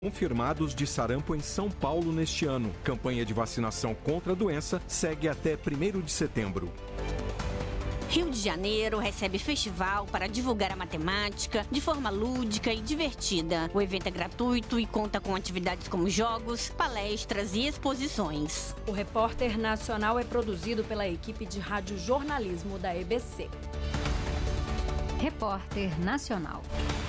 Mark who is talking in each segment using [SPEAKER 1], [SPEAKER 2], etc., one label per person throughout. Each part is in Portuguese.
[SPEAKER 1] Confirmados de sarampo em São Paulo neste ano. Campanha de vacinação contra a doença segue até 1º de setembro.
[SPEAKER 2] Rio de Janeiro recebe festival para divulgar a matemática de forma lúdica e divertida. O evento é gratuito e conta com atividades como jogos, palestras e exposições.
[SPEAKER 3] O Repórter Nacional é produzido pela equipe de radiojornalismo da EBC.
[SPEAKER 4] Repórter Nacional.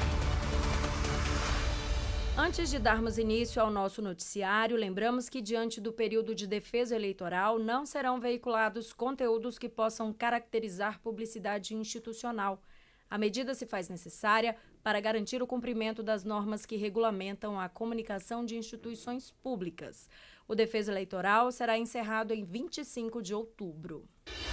[SPEAKER 3] Antes de darmos início ao nosso noticiário, lembramos que, diante do período de defesa eleitoral, não serão veiculados conteúdos que possam caracterizar publicidade institucional. A medida se faz necessária para garantir o cumprimento das normas que regulamentam a comunicação de instituições públicas. O defesa eleitoral será encerrado em 25 de outubro.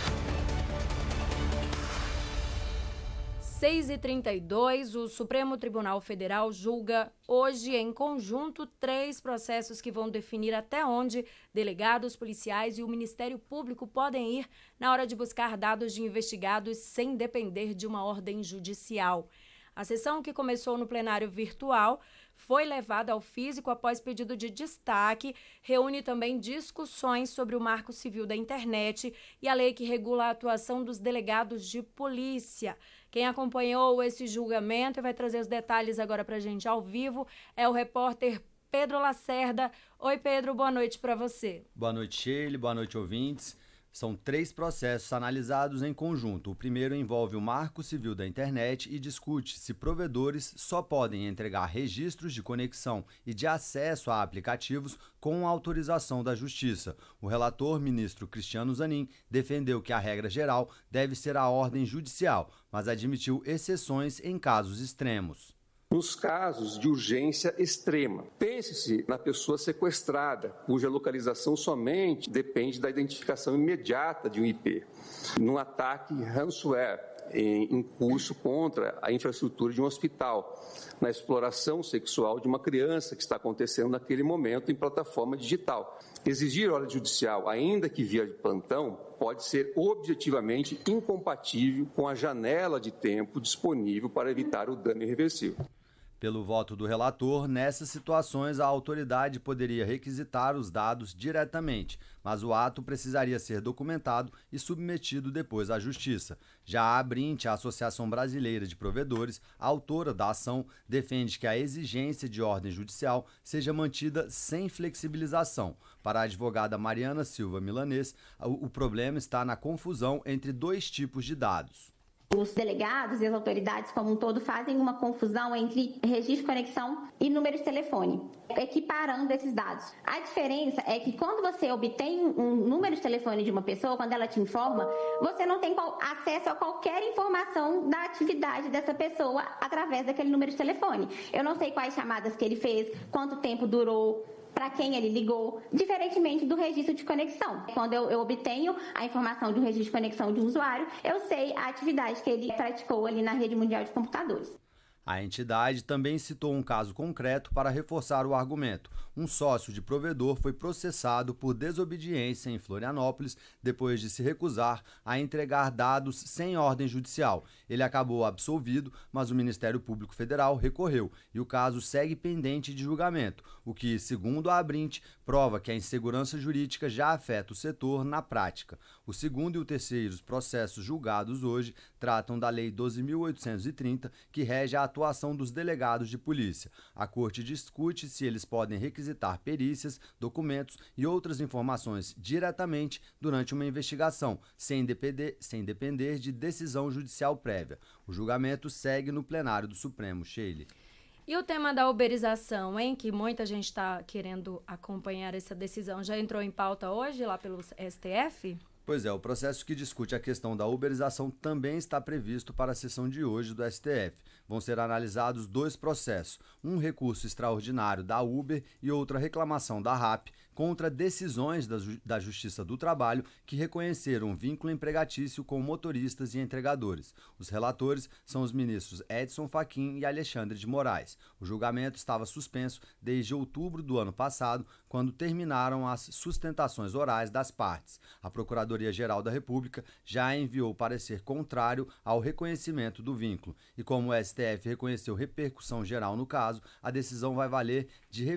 [SPEAKER 3] 6h32, o Supremo Tribunal Federal julga hoje, em conjunto, 3 processos que vão definir até onde delegados policiais e o Ministério Público podem ir na hora de buscar dados de investigados sem depender de uma ordem judicial. A sessão, que começou no plenário virtual, foi levada ao físico após pedido de destaque, reúne também discussões sobre o Marco Civil da Internet e a lei que regula a atuação dos delegados de polícia. Quem acompanhou esse julgamento e vai trazer os detalhes agora para a gente ao vivo é o repórter Pedro Lacerda. Oi, Pedro, boa noite para você.
[SPEAKER 5] Boa noite, Sheila, boa noite, ouvintes. São 3 processos analisados em conjunto. O primeiro envolve o Marco Civil da Internet e discute se provedores só podem entregar registros de conexão e de acesso a aplicativos com autorização da Justiça. O relator, ministro Cristiano Zanin, defendeu que a regra geral deve ser a ordem judicial, mas admitiu exceções em casos extremos.
[SPEAKER 6] Nos casos de urgência extrema, pense-se na pessoa sequestrada, cuja localização somente depende da identificação imediata de um IP, num ataque ransomware em curso contra a infraestrutura de um hospital, na exploração sexual de uma criança que está acontecendo naquele momento em plataforma digital. Exigir ordem judicial, ainda que via de plantão, pode ser objetivamente incompatível com a janela de tempo disponível para evitar o dano irreversível.
[SPEAKER 5] Pelo voto do relator, nessas situações a autoridade poderia requisitar os dados diretamente, mas o ato precisaria ser documentado e submetido depois à Justiça. Já a Abrinte, a Associação Brasileira de Provedores, autora da ação, defende que a exigência de ordem judicial seja mantida sem flexibilização. Para a advogada Mariana Silva Milanês, o problema está na confusão entre 2 tipos de dados.
[SPEAKER 7] Os delegados e as autoridades como um todo fazem uma confusão entre registro de conexão e número de telefone, equiparando esses dados. A diferença é que quando você obtém um número de telefone de uma pessoa, quando ela te informa, você não tem acesso a qualquer informação da atividade dessa pessoa através daquele número de telefone. Eu não sei quais chamadas que ele fez, quanto tempo durou, para quem ele ligou, diferentemente do registro de conexão. Quando eu obtenho a informação de um registro de conexão de um usuário, eu sei a atividade que ele praticou ali na rede mundial de computadores.
[SPEAKER 5] A entidade também citou um caso concreto para reforçar o argumento. Um sócio de provedor foi processado por desobediência em Florianópolis depois de se recusar a entregar dados sem ordem judicial. Ele acabou absolvido, mas o Ministério Público Federal recorreu e o caso segue pendente de julgamento, o que, segundo a Abrinte, prova que a insegurança jurídica já afeta o setor na prática. O segundo e o terceiro processos julgados hoje tratam da Lei 12.830, que rege a atuação dos delegados de polícia. A Corte discute se eles podem requisitar perícias, documentos e outras informações diretamente durante uma investigação, sem depender de decisão judicial prévia. O julgamento segue no plenário do Supremo, Sheila.
[SPEAKER 3] E o tema da uberização, hein? Que muita gente está querendo acompanhar essa decisão. Já entrou em pauta hoje lá pelo STF?
[SPEAKER 5] Pois é, o processo que discute a questão da uberização também está previsto para a sessão de hoje do STF. Vão ser analisados 2 processos, um recurso extraordinário da Uber e outra reclamação da RAP contra decisões da Justiça do Trabalho que reconheceram um vínculo empregatício com motoristas e entregadores. Os relatores são os ministros Edson Fachin e Alexandre de Moraes. O julgamento estava suspenso desde outubro do ano passado, quando terminaram as sustentações orais das partes. A Procuradoria-Geral da República já enviou parecer contrário ao reconhecimento do vínculo. E como o STF reconheceu repercussão geral no caso, a decisão vai valer de